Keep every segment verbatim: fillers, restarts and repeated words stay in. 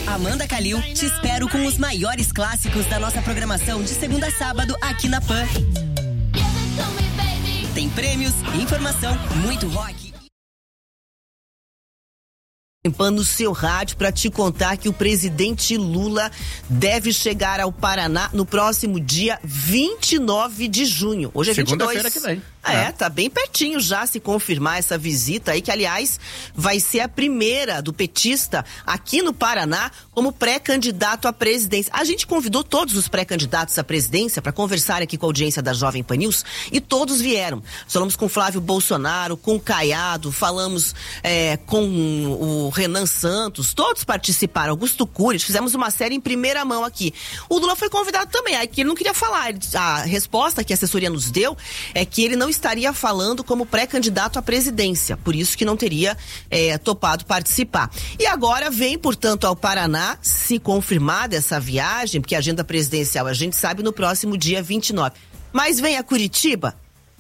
Amanda Calil, te espero com os maiores clássicos da nossa programação de segunda a sábado aqui na Pan. Tem prêmios, informação, muito rock. No seu rádio para te contar que o presidente Lula deve chegar ao Paraná no próximo dia vinte e nove de junho. Hoje é vinte e dois. Segunda-feira que vem. Ah, é, tá bem pertinho já se confirmar essa visita aí, que aliás vai ser a primeira do petista aqui no Paraná como pré-candidato à presidência. A gente convidou todos os pré-candidatos à presidência para conversar aqui com a audiência da Jovem Pan News e todos vieram. Falamos com Flávio Bolsonaro, com o Caiado, falamos é, com o Renan Santos, todos participaram, Augusto Cury, fizemos uma série em primeira mão aqui. O Lula foi convidado também, aí que ele não queria falar. A resposta que a assessoria nos deu é que ele não estaria falando como pré-candidato à presidência, por isso que não teria é, topado participar. E agora vem, portanto, ao Paraná, se confirmada essa viagem, porque a agenda presidencial a gente sabe no próximo dia vinte e nove. Mas vem a Curitiba?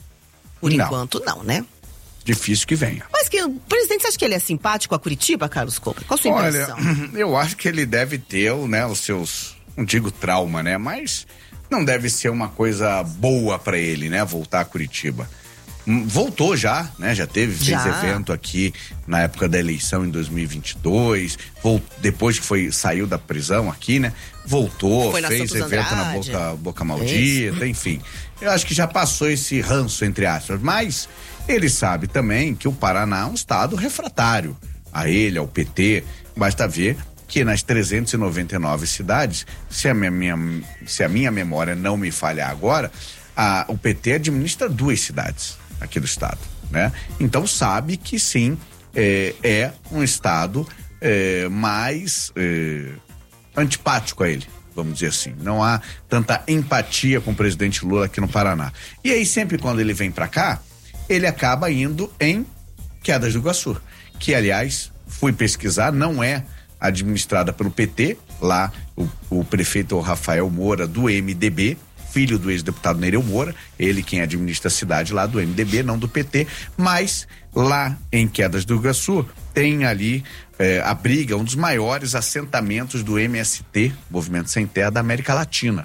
Por não. enquanto não, né? Difícil que venha. Mas que o presidente, você acha que ele é simpático a Curitiba, Carlos Coupe? Qual a sua impressão? Olha, eu acho que ele deve ter, né, os seus, não digo trauma, né, mas não deve ser uma coisa boa pra ele, né, voltar a Curitiba. Voltou já, né, já teve, fez já. evento aqui na época da eleição em dois mil e vinte e dois, volt, depois que foi, saiu da prisão aqui, né, voltou, fez evento Andrade. na Boca, Boca Maldita, enfim. Eu acho que já passou esse ranço, entre aspas, mas ele sabe também que o Paraná é um estado refratário a ele, ao P T. Basta ver que nas trezentas e noventa e nove cidades, se a minha, minha, se a minha memória não me falhar agora, a, o P T administra duas cidades aqui do estado, né? Então sabe que sim, é, é um estado é, mais é, antipático a ele, vamos dizer assim. Não há tanta empatia com o presidente Lula aqui no Paraná. E aí sempre quando ele vem pra cá, ele acaba indo em Quedas do Iguaçu, que aliás, fui pesquisar, não é administrada pelo P T, lá o, o prefeito Rafael Moura do M D B, filho do ex-deputado Nereu Moura, ele quem administra a cidade lá do M D B, não do P T, mas lá em Quedas do Iguaçu tem ali eh, abriga um dos maiores assentamentos do M S T, Movimento Sem Terra da América Latina,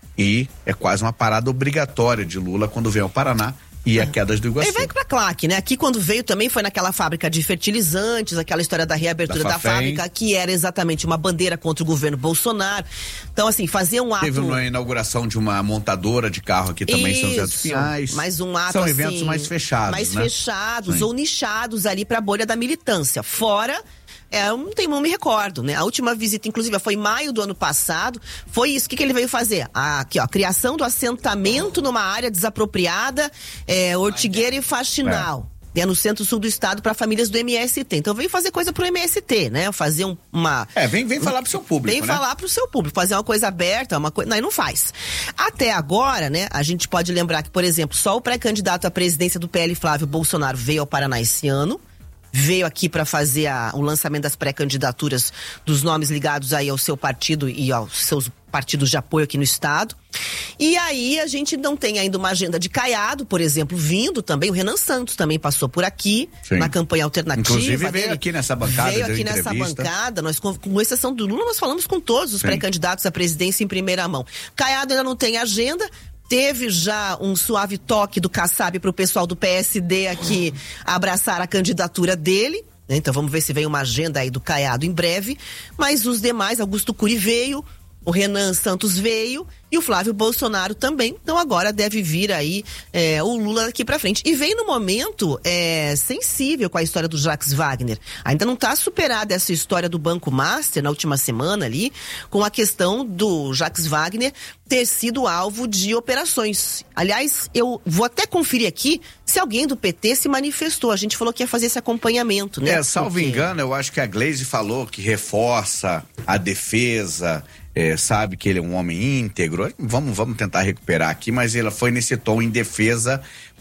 e é quase uma parada obrigatória de Lula quando vem ao Paraná e a Quedas do Iguaçu. Ele vai pra Claque, né? Aqui quando veio também foi naquela fábrica de fertilizantes, aquela história da reabertura da, da fábrica, que era exatamente uma bandeira contra o governo Bolsonaro. Então, assim, fazer um ato... Teve uma inauguração de uma montadora de carro aqui também em São José dos Pinhais. Mais um ato, São assim, eventos mais fechados, mais né? fechados Sim. ou nichados ali pra bolha da militância. Fora... É, não tem, não me recordo, né? A última visita, inclusive, foi em maio do ano passado. Foi isso. O que, que ele veio fazer? Ah, aqui, ó, criação do assentamento numa área desapropriada, é, Ortigueira e Faxinal. É. É no centro-sul do estado para famílias do M S T. Então veio fazer coisa pro M S T, né? Fazer um, uma... É, vem, vem falar pro seu público, Vem né? falar pro seu público, fazer uma coisa aberta, uma coisa... Não, não faz. Até agora, né, a gente pode lembrar que, por exemplo, só o pré-candidato à presidência do P L, Flávio Bolsonaro, veio ao Paraná esse ano. Veio aqui para fazer a, o lançamento das pré-candidaturas dos nomes ligados aí ao seu partido e aos seus partidos de apoio aqui no estado. E aí a gente não tem ainda uma agenda de Caiado, por exemplo, vindo também. O Renan Santos também passou por aqui, Sim. na campanha alternativa. Inclusive veio dele. aqui nessa bancada, Veio deu aqui nessa bancada. Nós, com, com exceção do Lula, nós falamos com todos os Sim. pré-candidatos à presidência em primeira mão. Caiado ainda não tem agenda. Teve já um suave toque do Kassab para o pessoal do P S D aqui abraçar a candidatura dele. Então vamos ver se vem uma agenda aí do Caiado em breve. Mas os demais, Augusto Cury veio, o Renan Santos veio e o Flávio Bolsonaro também. Então agora deve vir aí é, o Lula daqui pra frente. E vem no momento é, sensível com a história do Jacques Wagner. Ainda não tá superada essa história do Banco Master na última semana ali, com a questão do Jacques Wagner ter sido alvo de operações. Aliás, eu vou até conferir aqui se alguém do P T se manifestou. A gente falou que ia fazer esse acompanhamento, né? É, salvo Porque... engano, eu acho que a Gleisi falou que reforça a defesa, é, sabe que ele é um homem íntegro. Vamos, vamos tentar recuperar aqui, mas ela foi nesse tom em defesa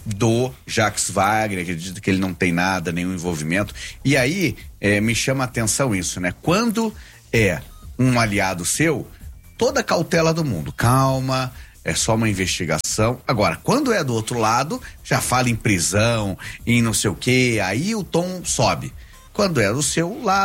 do Jacques Wagner, acredito que ele não tem nada, nenhum envolvimento. E aí, é, me chama a atenção isso, né? Quando é um aliado seu, toda a cautela do mundo, calma, é só uma investigação. Agora, quando é do outro lado, já fala em prisão, em não sei o quê, aí o tom sobe. Quando é do seu lado,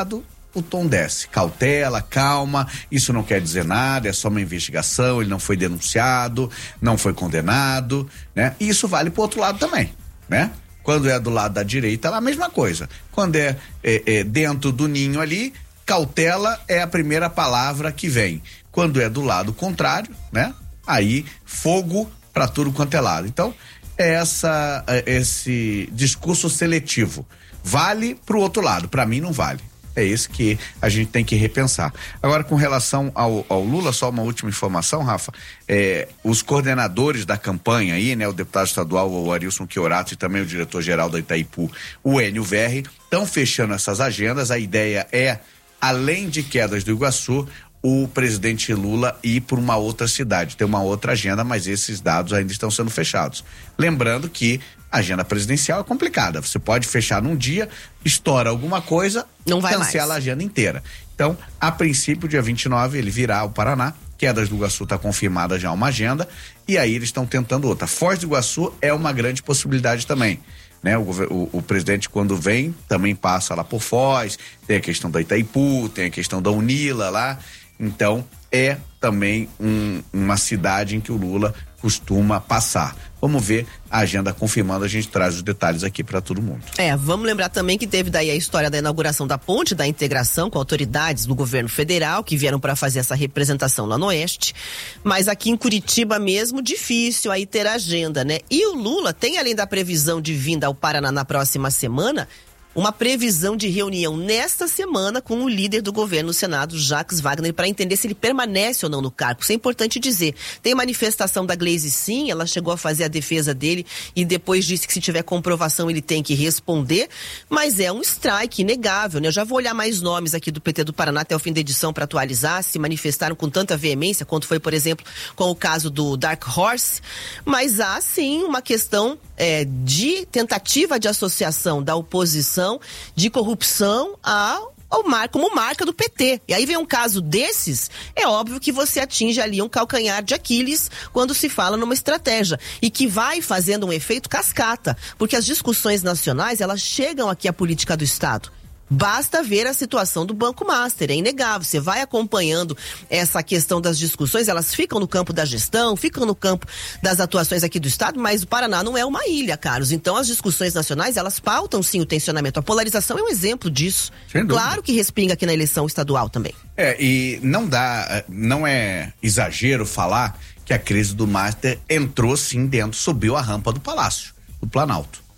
o tom desce. Cautela, calma, isso não quer dizer nada, é só uma investigação, ele não foi denunciado, não foi condenado, né? E isso vale pro outro lado também, né? Quando é do lado da direita, é a mesma coisa. Quando é, é, é dentro do ninho ali, cautela é a primeira palavra que vem. Quando é do lado contrário, né? Aí, fogo para tudo quanto é lado. Então, é essa, esse discurso seletivo. Vale pro outro lado, para mim não vale. É isso que a gente tem que repensar. Agora, com relação ao, ao Lula, só uma última informação, Rafa. É, os coordenadores da campanha aí, né? O deputado estadual, o Arilson Chiorato, e também o diretor-geral da Itaipu, o Enio Verri, estão fechando essas agendas. A ideia é, além de Quedas do Iguaçu, o presidente Lula ir por uma outra cidade, ter uma outra agenda, mas esses dados ainda estão sendo fechados. Lembrando que a agenda presidencial é complicada. Você pode fechar num dia, estoura alguma coisa, não vai cancela mais. A agenda inteira. Então, a princípio, dia vinte e nove, ele virá ao Paraná. Quedas do Iguaçu está confirmada já uma agenda, e aí eles estão tentando outra. Foz do Iguaçu é uma grande possibilidade também. Né? O, o, o presidente, quando vem, também passa lá por Foz, tem a questão da Itaipu, tem a questão da Unila lá. Então, é também um, uma cidade em que o Lula costuma passar. Vamos ver a agenda confirmando, a gente traz os detalhes aqui para todo mundo. É, vamos lembrar também que teve daí a história da inauguração da ponte, da integração com autoridades do governo federal que vieram para fazer essa representação lá no Oeste, mas aqui em Curitiba mesmo, difícil aí ter agenda, né? E o Lula tem, além da previsão de vinda ao Paraná na próxima semana, uma previsão de reunião nesta semana com o líder do governo no Senado, Jacques Wagner, para entender se ele permanece ou não no cargo. Isso é importante dizer. Tem manifestação da Gleisi, sim, ela chegou a fazer a defesa dele e depois disse que se tiver comprovação ele tem que responder, mas é um strike inegável, né? Eu já vou olhar mais nomes aqui do P T do Paraná até o fim da edição para atualizar, se manifestaram com tanta veemência quanto foi, por exemplo, com o caso do Dark Horse, mas há sim uma questão é, de tentativa de associação da oposição de corrupção ao, ao mar, como marca do P T. E aí vem um caso desses, é óbvio que você atinge ali um calcanhar de Aquiles quando se fala numa estratégia e que vai fazendo um efeito cascata, porque as discussões nacionais, elas chegam aqui à política do Estado. Basta ver a situação do Banco Master, é inegável. Você vai acompanhando essa questão das discussões, elas ficam no campo da gestão, ficam no campo das atuações aqui do Estado, mas o Paraná não é uma ilha, Carlos. Então as discussões nacionais, elas pautam sim o tensionamento. A polarização é um exemplo disso. Claro que respinga aqui na eleição estadual também. É, e não dá, não é exagero falar que a crise do Master entrou sim dentro, subiu a rampa do Palácio, do Planalto.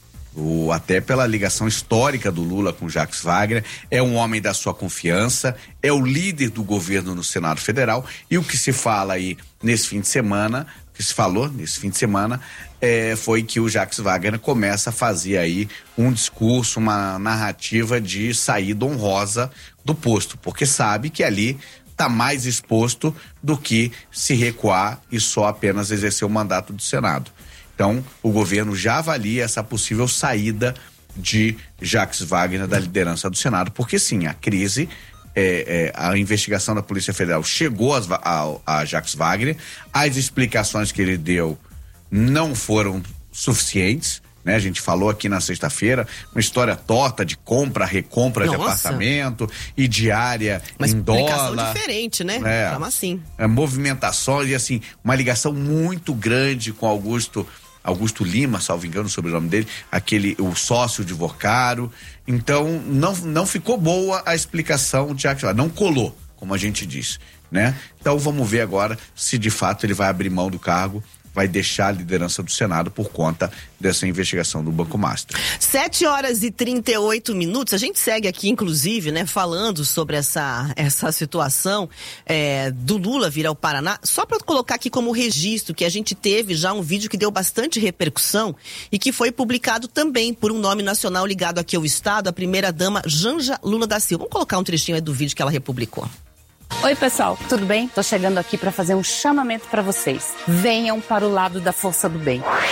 O, até pela ligação histórica do Lula com Jacques Wagner, é um homem da sua confiança, é o líder do governo no Senado Federal, e o que se fala aí nesse fim de semana, o que se falou nesse fim de semana, é, foi que o Jacques Wagner começa a fazer aí um discurso, uma narrativa de saída honrosa do posto, porque sabe que ali está mais exposto do que se recuar e só apenas exercer o mandato do Senado. Então, o governo já avalia essa possível saída de Jacques Wagner da liderança do Senado, porque sim, a crise, é, é, a investigação da Polícia Federal chegou a, a, a Jacques Wagner, as explicações que ele deu não foram suficientes, né? A gente falou aqui na sexta-feira, uma história torta de compra, recompra Nossa. de apartamento e diária Mas em dólar. Uma explicação diferente, né? É, Chama assim. É, movimentações e assim, uma ligação muito grande com Augusto Augusto Lima, salvo engano, o sobrenome dele, aquele, o sócio de Vocaro. Então, não, não ficou boa a explicação de Jacques, não colou, como a gente diz, né? Então, vamos ver agora se de fato ele vai abrir mão do cargo, vai deixar a liderança do Senado por conta dessa investigação do Banco Master. sete horas e trinta e oito minutos, a gente segue aqui, inclusive, né, falando sobre essa, essa situação é, do Lula vir ao Paraná, só para colocar aqui como registro que a gente teve já um vídeo que deu bastante repercussão e que foi publicado também por um nome nacional ligado aqui ao Estado, a primeira-dama Janja Lula da Silva. Vamos colocar um trechinho aí do vídeo que ela republicou. Oi, pessoal, tudo bem? Tô chegando aqui para fazer um chamamento para vocês. Venham para o lado da força do bem.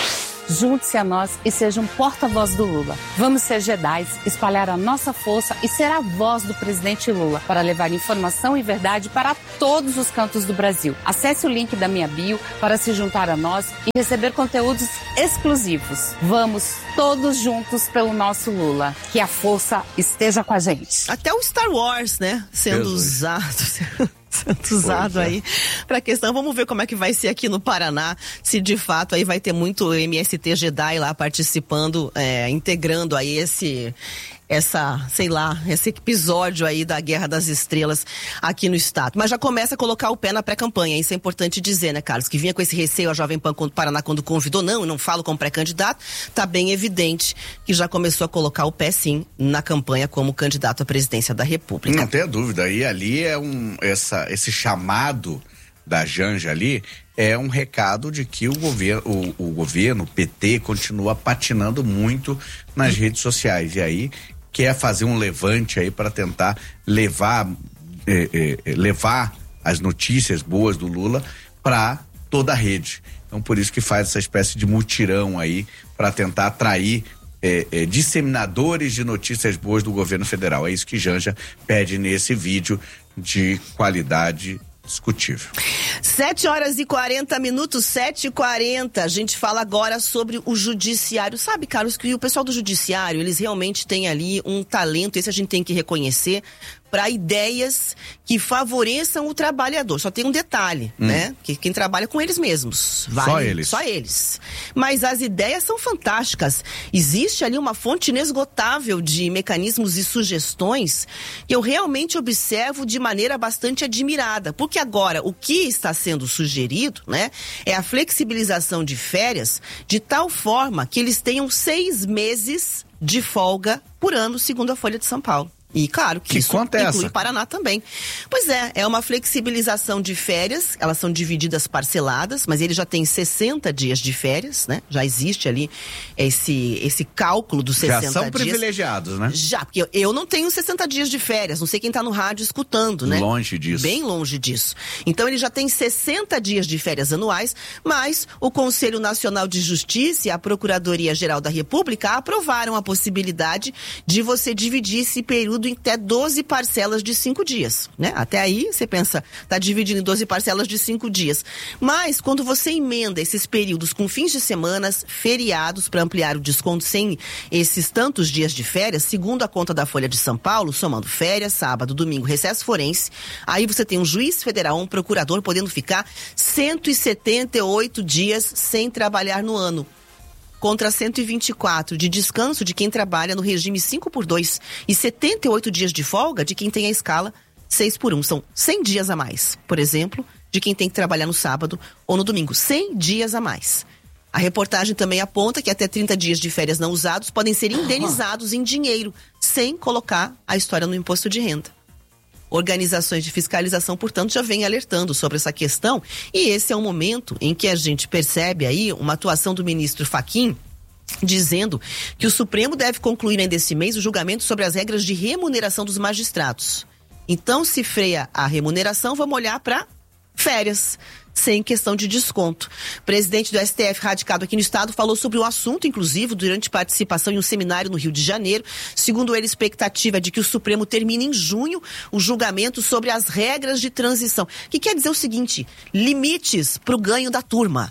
junte-se a nós e seja um porta-voz do Lula. Vamos ser Jedis, espalhar a nossa força e ser a voz do presidente Lula para levar informação e verdade para todos os cantos do Brasil. Acesse o link da minha bio para se juntar a nós e receber conteúdos exclusivos. Vamos todos juntos pelo nosso Lula. Que a força esteja com a gente. Até o Star Wars, né? Sendo Jesus. usado. Sendo usado é. aí para a questão. Vamos ver como é que vai ser aqui no Paraná, se de fato aí vai ter muito M S T Jedi lá participando, é, integrando aí esse, essa, sei lá, esse episódio aí da Guerra das Estrelas aqui no estado. Mas já começa a colocar o pé na pré-campanha, isso é importante dizer, né, Carlos? Que vinha com esse receio a Jovem Pan Paraná quando convidou, não, eu não falo como pré-candidato, tá bem evidente que já começou a colocar o pé sim na campanha como candidato à presidência da República. Não tenha dúvida, e ali é um, essa, esse chamado da Janja ali é um recado de que o governo, o, o governo, o P T, continua patinando muito nas redes sociais, e aí quer fazer um levante aí para tentar levar eh, eh, levar as notícias boas do Lula para toda a rede. Então por isso que faz essa espécie de mutirão aí para tentar atrair eh, eh, disseminadores de notícias boas do governo federal. É isso que Janja pede nesse vídeo de qualidade discutível. Sete horas e quarenta minutos, sete e quarenta. A gente fala agora sobre o judiciário. Sabe, Carlos, que o pessoal do judiciário, eles realmente têm ali um talento, esse a gente tem que reconhecer, para ideias que favoreçam o trabalhador. Só tem um detalhe, hum. né? Que quem trabalha com eles mesmos. Vai, só eles. Só eles. Mas as ideias são fantásticas. Existe ali uma fonte inesgotável de mecanismos e sugestões que eu realmente observo de maneira bastante admirada. Porque agora, o que está sendo sugerido, né? É a flexibilização de férias de tal forma que eles tenham seis meses de folga por ano, segundo a Folha de São Paulo. E claro que, que isso é inclui essa? Paraná também. Pois é, é uma flexibilização de férias, elas são divididas parceladas, mas ele já tem sessenta dias de férias, né? Já existe ali esse, esse cálculo dos sessenta dias. Já são privilegiados, né? Já, porque eu, eu não tenho sessenta dias de férias, não sei quem tá no rádio escutando, né? Longe disso. Bem longe disso. Então ele já tem sessenta dias de férias anuais, mas o Conselho Nacional de Justiça e a Procuradoria-Geral da República aprovaram a possibilidade de você dividir esse período em até doze parcelas de cinco dias, né? Até aí, você pensa, tá dividindo em doze parcelas de cinco dias. Mas, quando você emenda esses períodos com fins de semanas, feriados, para ampliar o desconto sem esses tantos dias de férias, segundo a conta da Folha de São Paulo, somando férias, sábado, domingo, recesso forense, aí você tem um juiz federal, um procurador, podendo ficar cento e setenta e oito dias sem trabalhar no ano, contra cento e vinte e quatro de descanso de quem trabalha no regime cinco por dois e setenta e oito dias de folga de quem tem a escala seis por um. São cem dias a mais, por exemplo, de quem tem que trabalhar no sábado ou no domingo. cem dias a mais. A reportagem também aponta que até trinta dias de férias não usados podem ser indenizados em dinheiro, sem colocar a história no imposto de renda. Organizações de fiscalização, portanto, já vêm alertando sobre essa questão, e esse é um momento em que a gente percebe aí uma atuação do ministro Fachin, dizendo que o Supremo deve concluir ainda esse mês o julgamento sobre as regras de remuneração dos magistrados. Então, se freia a remuneração, vamos olhar para férias, sem questão de desconto. O presidente do S T F, radicado aqui no estado, falou sobre o assunto, inclusive, durante participação em um seminário no Rio de Janeiro. Segundo ele, a expectativa é de que o Supremo termine em junho o julgamento sobre as regras de transição. Que quer dizer o seguinte: limites para o ganho da turma.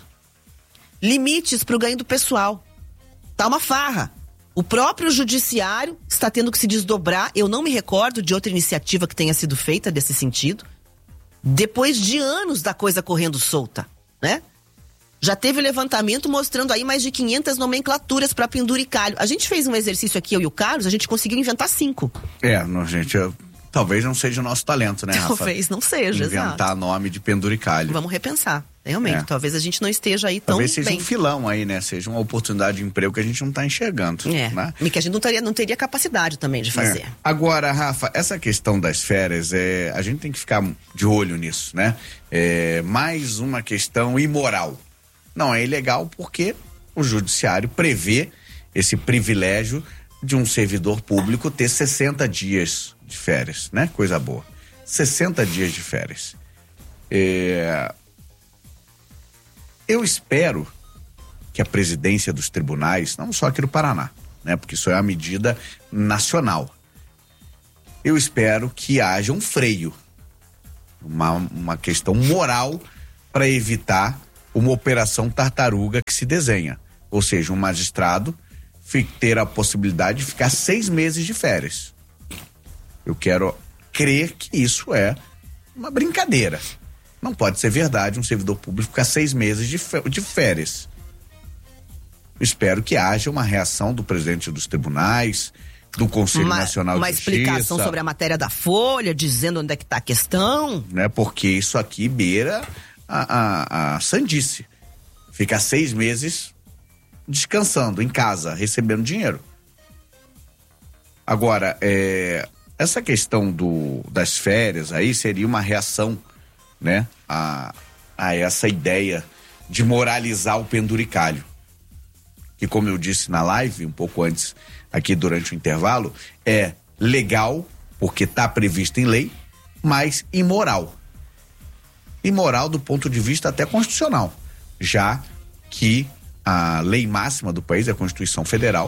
Limites para o ganho do pessoal. Tá uma farra. O próprio judiciário está tendo que se desdobrar. Eu não me recordo de outra iniciativa que tenha sido feita desse sentido. Depois de anos da coisa correndo solta, né? Já teve levantamento mostrando aí mais de quinhentas nomenclaturas para penduricalho. A gente fez um exercício aqui, eu e o Carlos, a gente conseguiu inventar cinco. É, não, gente, eu, talvez não seja o nosso talento, né, Rafa? Talvez não seja, Inventar exato. nome de penduricalho. Vamos repensar, realmente. É. Talvez a gente não esteja aí tão bem. Talvez seja um filão aí, né? Seja uma oportunidade de emprego que a gente não está enxergando. É, né? e que a gente não teria, não teria capacidade também de fazer. É. Agora, Rafa, essa questão das férias, é, a gente tem que ficar de olho nisso, né? É mais uma questão imoral. Não é ilegal porque o judiciário prevê esse privilégio de um servidor público ter sessenta dias de férias, né? Coisa boa. sessenta dias de férias. É... Eu espero que a presidência dos tribunais, não só aqui no Paraná, né? Porque isso é uma medida nacional. Eu espero que haja um freio, uma, uma questão moral para evitar uma operação tartaruga que se desenha. Ou seja, um magistrado ter a possibilidade de ficar seis meses de férias. Eu quero crer que isso é uma brincadeira. Não pode ser verdade um servidor público ficar seis meses de, de férias. Espero que haja uma reação do presidente dos tribunais, do Conselho uma, Nacional uma de Justiça. Uma explicação sobre a matéria da Folha, dizendo onde é que está a questão. Né, porque isso aqui beira a, a, a sandice. Ficar seis meses descansando em casa, recebendo dinheiro. Agora, é, essa questão do, das férias aí seria uma reação, né, a, a essa ideia de moralizar o penduricalho. Que, como eu disse na live, um pouco antes, aqui durante o intervalo, é legal, porque está previsto em lei, mas imoral. Imoral do ponto de vista até constitucional, já que a lei máxima do país, a Constituição Federal,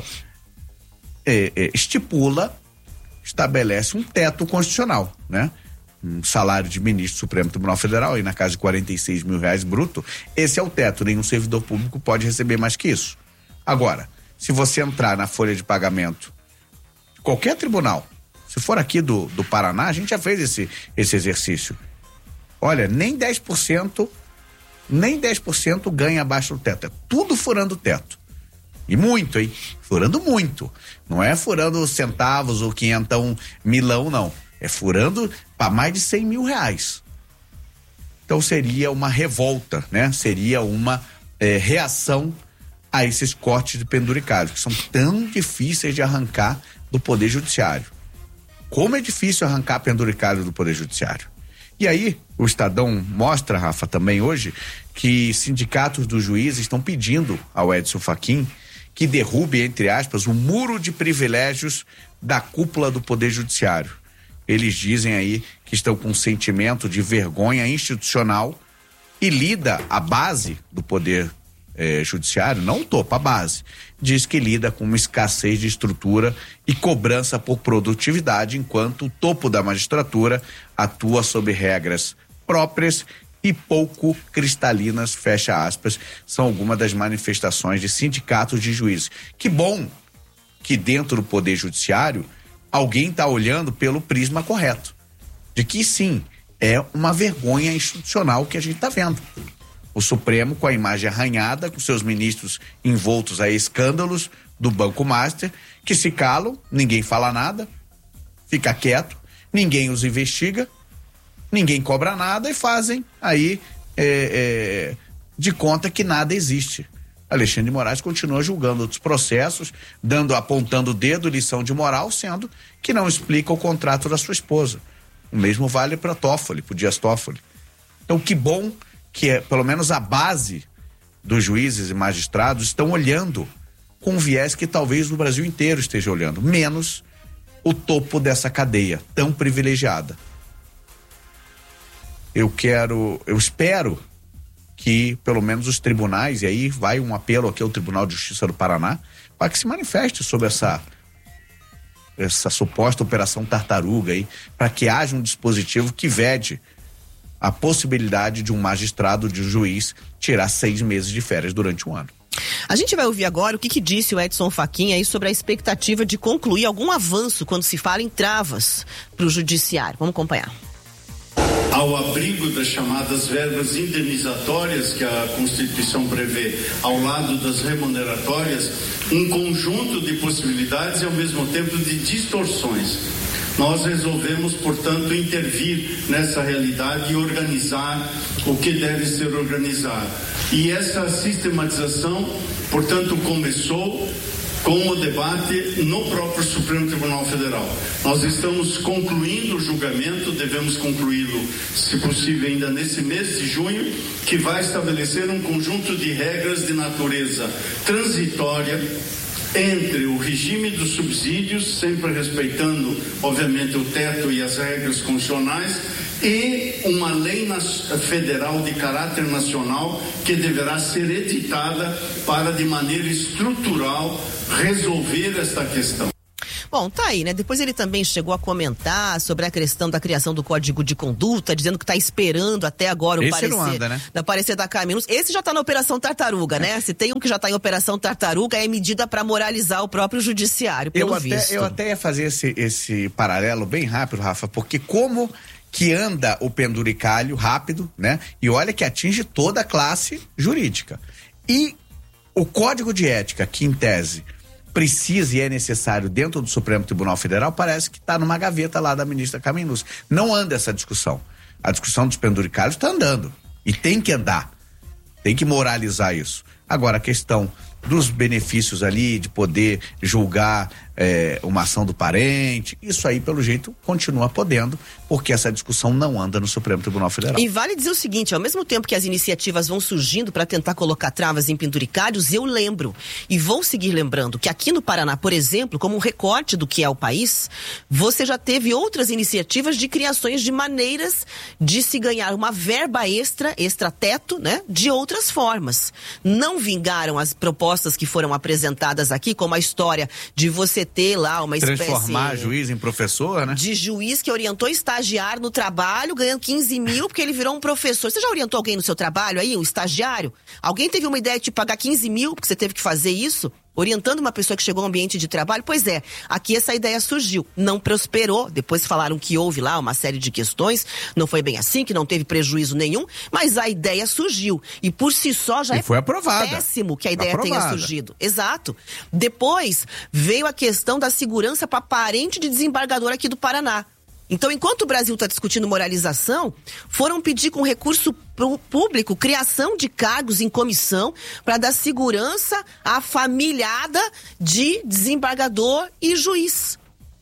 é, é, estipula, estabelece um teto constitucional, né? Um salário de ministro do Supremo Tribunal Federal, aí na casa de quarenta e seis mil reais bruto, esse é o teto, nenhum servidor público pode receber mais que isso. Agora, se você entrar na folha de pagamento de qualquer tribunal, se for aqui do, do Paraná, a gente já fez esse, esse exercício. Olha, nem dez por cento nem dez por cento ganha abaixo do teto. É tudo furando o teto. E muito, hein? Furando muito. Não é furando centavos ou quinhentão milão, não. É furando para mais de cem mil reais. Então seria uma revolta, né? Seria uma é, reação a esses cortes de penduricalho, que são tão difíceis de arrancar do Poder Judiciário. Como é difícil arrancar penduricalho do Poder Judiciário. E aí, o Estadão mostra, Rafa, também hoje, que sindicatos dos juízes estão pedindo ao Edson Fachin que derrube, entre aspas, o muro de privilégios da cúpula do Poder Judiciário. Eles dizem aí que estão com um sentimento de vergonha institucional e lida a base do Poder eh, Judiciário, não o topo, a base, diz que lida com uma escassez de estrutura e cobrança por produtividade, enquanto o topo da magistratura atua sob regras próprias e pouco cristalinas, fecha aspas, são algumas das manifestações de sindicatos de juízes. Que bom que dentro do Poder Judiciário alguém está olhando pelo prisma correto, de que sim, é uma vergonha institucional que a gente está vendo. O Supremo com a imagem arranhada, com seus ministros envoltos a escândalos do Banco Master, que se calam, ninguém fala nada, fica quieto, ninguém os investiga, ninguém cobra nada e fazem aí é, é, de conta que nada existe. Alexandre de Moraes continua julgando outros processos, dando, apontando o dedo, lição de moral, sendo que não explica o contrato da sua esposa. O mesmo vale para Toffoli, para o Dias Toffoli. Então, que bom que é, pelo menos a base dos juízes e magistrados estão olhando com um viés que talvez o Brasil inteiro esteja olhando, menos o topo dessa cadeia tão privilegiada. Eu quero, eu espero que pelo menos os tribunais, e aí vai um apelo aqui ao Tribunal de Justiça do Paraná, para que se manifeste sobre essa essa suposta operação tartaruga aí, para que haja um dispositivo que vede a possibilidade de um magistrado, de um juiz, tirar seis meses de férias durante um ano. A gente vai ouvir agora o que, que disse o Edson Fachin aí sobre a expectativa de concluir algum avanço quando se fala em travas para o judiciário. Vamos acompanhar. Ao abrigo das chamadas verbas indenizatórias que a Constituição prevê, ao lado das remuneratórias, um conjunto de possibilidades e ao mesmo tempo de distorções. Nós resolvemos, portanto, intervir nessa realidade e organizar o que deve ser organizado. E essa sistematização, portanto, começou com o debate no próprio Supremo Tribunal Federal. Nós estamos concluindo o julgamento, devemos concluí-lo, se possível, ainda nesse mês de junho, que vai estabelecer um conjunto de regras de natureza transitória entre o regime dos subsídios, sempre respeitando, obviamente, o teto e as regras constitucionais, e uma lei federal de caráter nacional que deverá ser editada para, de maneira estrutural, resolver esta questão. Bom, tá aí, né? Depois ele também chegou a comentar sobre a questão da criação do Código de Conduta, dizendo que tá esperando até agora o Esse parecer, não anda, né? da parecer da Caminhos. Esse já tá na Operação Tartaruga, né? Se tem um que já tá em Operação Tartaruga, é medida para moralizar o próprio judiciário, pelo eu visto. Até, eu até ia fazer esse, esse paralelo bem rápido, Rafa, porque como que anda o penduricalho rápido, né? E olha que atinge toda a classe jurídica. E o Código de Ética, que em tese precisa e é necessário dentro do Supremo Tribunal Federal, parece que está numa gaveta lá da ministra Caminus. Não anda essa discussão. A discussão dos penduricalhos está andando. E tem que andar. Tem que moralizar isso. Agora, a questão dos benefícios ali, de poder julgar é, uma ação do parente, isso aí, pelo jeito, continua podendo, porque essa discussão não anda no Supremo Tribunal Federal. E vale dizer o seguinte, ao mesmo tempo que as iniciativas vão surgindo para tentar colocar travas em penduricalhos, eu lembro, e vou seguir lembrando, que aqui no Paraná, por exemplo, como um recorte do que é o país, você já teve outras iniciativas de criações de maneiras de se ganhar uma verba extra, extra-teto, né, de outras formas. Não vingaram as propostas que foram apresentadas aqui, como a história de você ter lá uma espécie... Transformar juiz em professor, né? De juiz que orientou estagiário no trabalho, ganhando quinze mil, porque ele virou um professor. Você já orientou alguém no seu trabalho aí, um estagiário? Alguém teve uma ideia de te pagar quinze mil, porque você teve que fazer isso? Orientando uma pessoa que chegou ao ambiente de trabalho? Pois é, aqui essa ideia surgiu, não prosperou, depois falaram que houve lá uma série de questões, não foi bem assim, que não teve prejuízo nenhum, mas a ideia surgiu, e por si só já e é foi aprovada. péssimo que a ideia aprovada. tenha surgido. Exato. Depois veio a questão da segurança para parente de desembargador aqui do Paraná. Então, enquanto o Brasil está discutindo moralização, foram pedir com recurso público criação de cargos em comissão para dar segurança à familhada de desembargador e juiz.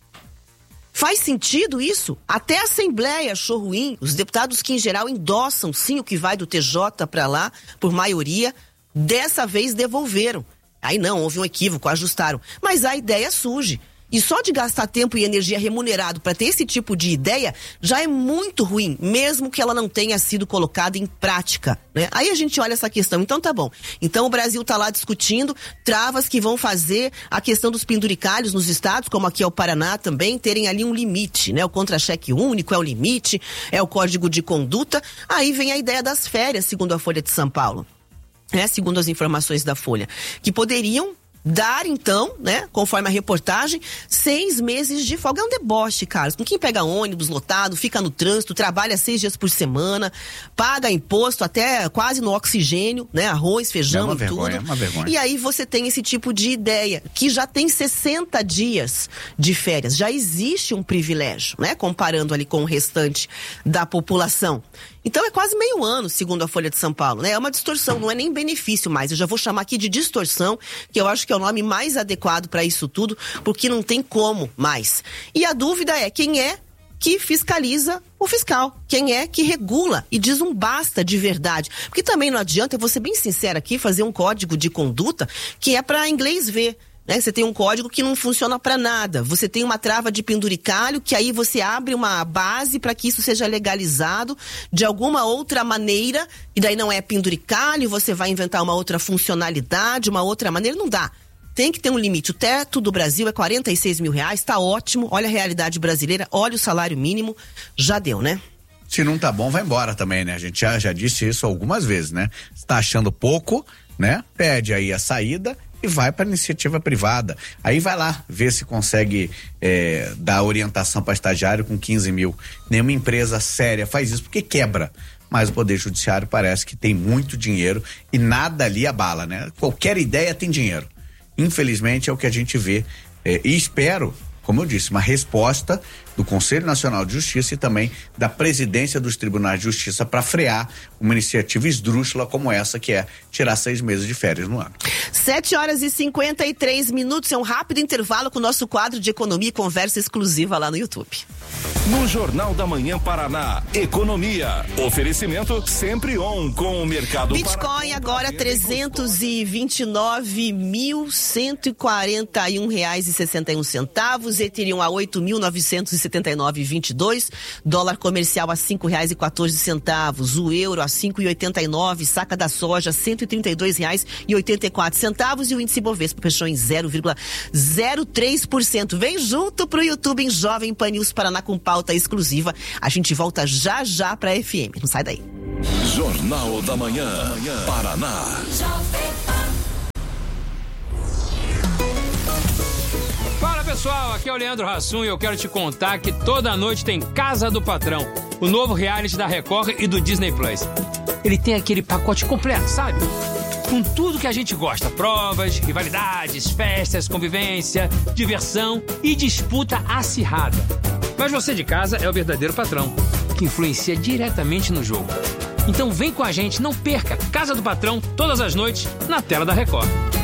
Faz sentido isso? Até a Assembleia achou ruim. Os deputados que, em geral, endossam sim o que vai do T J para lá, por maioria, dessa vez devolveram. Aí não, houve um equívoco, ajustaram. Mas a ideia surge. E só de gastar tempo e energia remunerado para ter esse tipo de ideia já é muito ruim, mesmo que ela não tenha sido colocada em prática, né? Aí a gente olha essa questão, então tá bom. Então o Brasil tá lá discutindo travas que vão fazer a questão dos penduricalhos nos estados, como aqui é o Paraná também, terem ali um limite, né? O contra-cheque único é o limite, é o código de conduta. Aí vem a ideia das férias, segundo a Folha de São Paulo, né? Segundo as informações da Folha, que poderiam dar, então, né, conforme a reportagem, seis meses de folga. É um deboche, Carlos. Com quem pega ônibus lotado, fica no trânsito, trabalha seis dias por semana, paga imposto até quase no oxigênio, né, arroz, feijão é e vergonha, tudo. É uma vergonha. E aí você tem esse tipo de ideia, que já tem sessenta dias de férias. Já existe um privilégio, né, comparando ali com o restante da população. Então é quase meio ano, segundo a Folha de São Paulo, né? É uma distorção, não é nem benefício mais. Eu já vou chamar aqui de distorção, que eu acho que é o nome mais adequado para isso tudo, porque não tem como mais. E a dúvida é quem é que fiscaliza o fiscal, quem é que regula e diz um basta de verdade. Porque também não adianta, eu vou ser bem sincera aqui, fazer um código de conduta que é para inglês ver. Né? Você tem um código que não funciona para nada. Você tem uma trava de penduricalho que aí você abre uma base para que isso seja legalizado de alguma outra maneira, e daí não é penduricalho, você vai inventar uma outra funcionalidade, uma outra maneira, não dá. Tem que ter um limite. O teto do Brasil é quarenta e seis mil reais, tá ótimo. Olha a realidade brasileira, olha o salário mínimo, já deu, né? Se não tá bom, vai embora também, né? A gente já, já disse isso algumas vezes, né? Se tá achando pouco, né? Pede aí a saída e vai para iniciativa privada. Aí vai lá ver se consegue é, dar orientação para estagiário com quinze mil. Nenhuma empresa séria faz isso porque quebra. Mas o Poder Judiciário parece que tem muito dinheiro e nada ali abala, né? Qualquer ideia tem dinheiro. Infelizmente é o que a gente vê. É, e espero, como eu disse, uma resposta do Conselho Nacional de Justiça e também da presidência dos tribunais de justiça para frear uma iniciativa esdrúxula como essa, que é tirar seis meses de férias no ano. sete horas e cinquenta e três minutos, é um rápido intervalo com o nosso quadro de economia e conversa exclusiva lá no YouTube. No Jornal da Manhã Paraná, economia, oferecimento sempre on com o mercado. Bitcoin agora trezentos e vinte e nove mil cento e quarenta e um reais e sessenta e um centavos, Ethereum a oito mil novecentos e setenta e nove e vinte e dois, dólar comercial a cinco reais e quatorze centavos, o euro a cinco e oitenta e nove, saca da soja cento e trinta e dois reais e oitenta e quatro centavos e o índice Bovespa fechou em zero vírgula zero três por cento. Vem junto pro YouTube em Jovem Pan News Paraná com pauta exclusiva. A gente volta já já pra F M. Não sai daí. Jornal da Manhã, Paraná. Fala pessoal, aqui é o Leandro Hassum e eu quero te contar que toda noite tem Casa do Patrão, o novo reality da Record e do Disney Plus. Ele tem aquele pacote completo, sabe? Com tudo que a gente gosta, provas, rivalidades, festas, convivência, diversão e disputa acirrada. Mas você de casa é o verdadeiro patrão, que influencia diretamente no jogo. Então vem com a gente, não perca Casa do Patrão todas as noites na tela da Record.